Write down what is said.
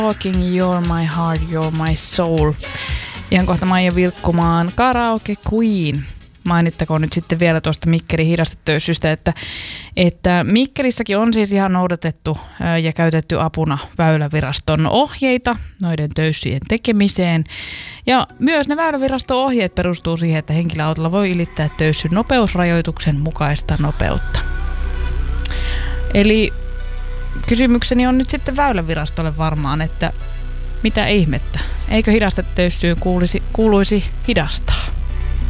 Talking, You're My Heart, You're My Soul. Ihan kohta Maija vilkkumaan Karaoke Queen. Mainittakoon nyt sitten vielä tuosta Mikkelin hidastetöyssystä, että Mikkelissäkin on siis ihan noudatettu ja käytetty apuna Väyläviraston ohjeita noiden töyssyjen tekemiseen. Ja myös ne Väyläviraston ohjeet perustuu siihen, että henkilöautolla voi ylittää töyssyn nopeusrajoituksen mukaista nopeutta. Eli kysymykseni on nyt sitten Väylävirastolle varmaan, että mitä ihmettä? Eikö hidastetöyssyyn kuuluisi hidastaa?